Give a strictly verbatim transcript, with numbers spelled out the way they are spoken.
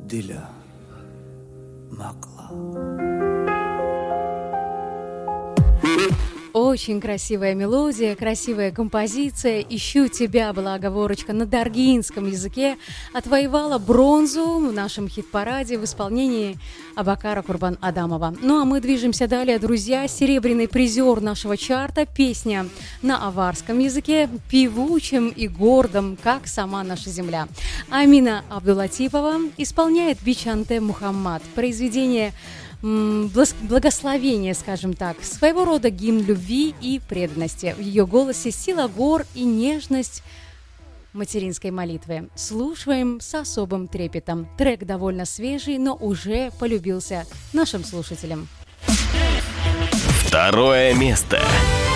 Диля Макла. Очень красивая мелодия, красивая композиция. «Ищу тебя», была оговорочка на даргинском языке, отвоевала бронзу в нашем хит-параде в исполнении Абакара Курбан-Адамова. Ну а мы движемся далее, друзья. Серебряный призер нашего чарта, песня на аварском языке, певучим и гордым, как сама наша земля. Амина Абдулатипова исполняет «Бичанте Мухаммад», произведение благословение, скажем так, своего рода гимн любви и преданности. В ее голосе сила гор и нежность материнской молитвы. Слушаем с особым трепетом. Трек довольно свежий, но уже полюбился нашим слушателям. Второе место.